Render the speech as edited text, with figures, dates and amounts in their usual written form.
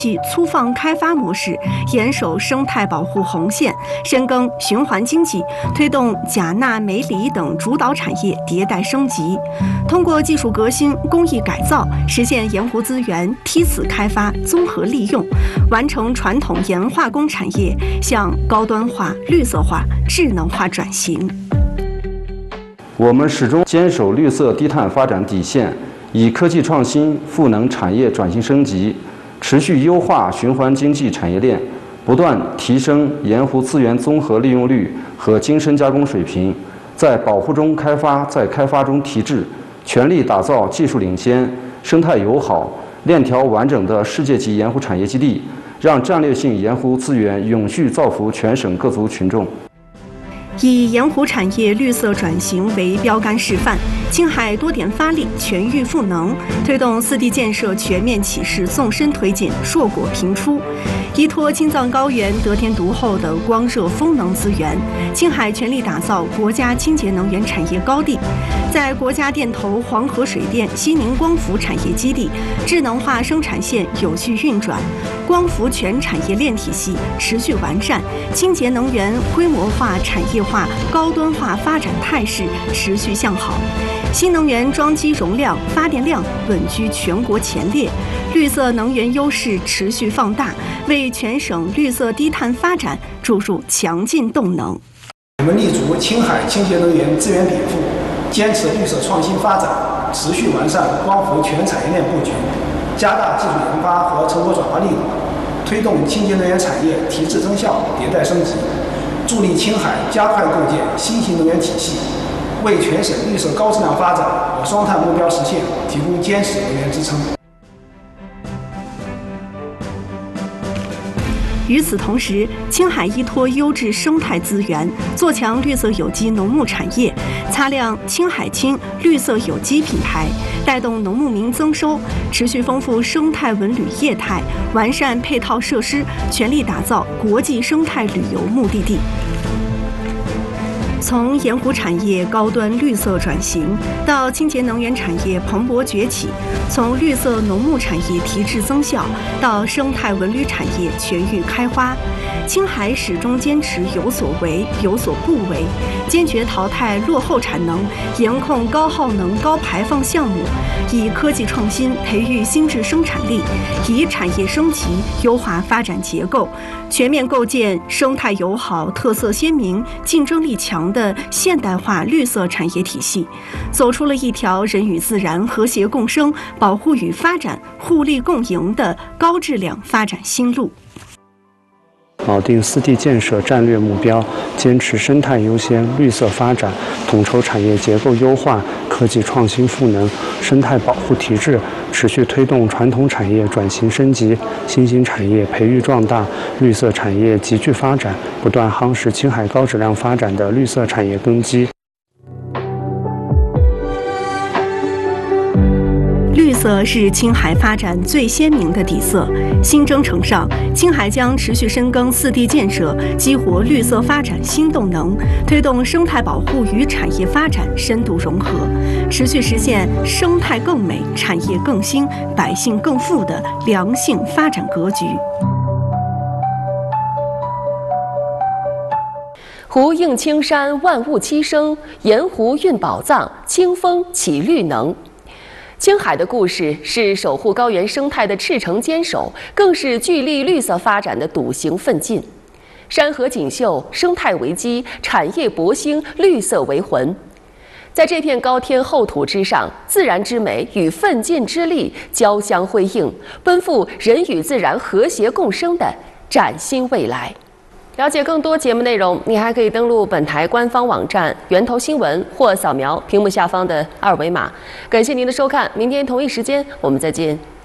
粗放开发模式，严守生态保护红线，深耕循环经济，推动钾钠镁锂等主导产业迭代升级，通过技术革新、工艺改造，实现盐湖资源梯次开发、综合利用，完成传统盐化工产业向高端化、绿色化、智能化转型。 我们始终坚守绿色低碳发展底线，以科技创新赋能产业转型升级。持续优化循环经济产业链，不断提升盐湖资源综合利用率和精深加工水平，在保护中开发，在开发中提质，全力打造技术领先、生态友好、链条完整的世界级盐湖产业基地，让战略性盐湖资源永续造福全省各族群众。 以盐湖产业绿色转型为标杆示范，青海多点发力，全域赋能，推动4地建设全面起势纵深推进，硕果频出。依托青藏高原得天独厚的光热风能资源，青海全力打造国家清洁能源产业高地，在国家电投黄河水电西宁光伏产业基地智能化生产线有序运转，光伏全产业链体系持续完善，清洁能源规模化、产业化、高端化发展态势持续向好，新能源装机容量、发电量稳居全国前列，绿色能源优势持续放大，为全省绿色低碳发展注入强劲动能。 我们立足青海清洁能源资源禀赋，坚持绿色创新发展，持续完善光伏全产业链布局，加大技术研发和成果转化力度，推动清洁能源产业提质增效、迭代升级，助力青海加快构建新型能源体系，为全省绿色高质量发展和双碳目标实现提供坚实能源支撑。 与此同时，青海依托优质生态资源，做强绿色有机农牧产业，擦亮青海青绿色有机品牌，带动农牧民增收，持续丰富生态文旅业态，完善配套设施，全力打造国际生态旅游目的地。从盐湖产业高端绿色转型到清洁能源产业蓬勃崛起，从绿色农牧产业提质增效到生态文旅产业全域开花，青海始终坚持有所为有所不为，坚决淘汰落后产能，严控高耗能高排放项目，以科技创新培育新质生产力，以产业升级优化发展结构，全面构建生态友好、特色鲜明、竞争力强的现代化绿色产业体系，走出了一条人与自然和谐共生、保护与发展互利共赢的高质量发展新路。 锚定4地建设战略目标，坚持生态优先、绿色发展，统筹产业结构优化、科技创新赋能、生态保护提质，持续推动传统产业转型升级、新兴产业培育壮大、绿色产业集聚发展，不断夯实青海高质量发展的绿色产业根基。 绿色是青海发展最鲜明的底色。新征程上，青海将持续深耕4地建设，激活绿色发展新动能，推动生态保护与产业发展深度融合，持续实现生态更美、产业更兴、百姓更富的良性发展格局。 湖映青山，万物齐生；盐湖蕴宝藏，清风起绿能。青海的故事是守护高原生态的赤诚坚守，更是聚力绿色发展的笃行奋进。山河锦绣，生态为基，产业勃兴，绿色为魂。在这片高天厚土之上，自然之美与奋进之力交相辉映，奔赴人与自然和谐共生的崭新未来。了解更多节目内容，你还可以登录本台官方网站源头新闻或扫描屏幕下方的2维码。感谢您的收看，明天同一时间我们再见。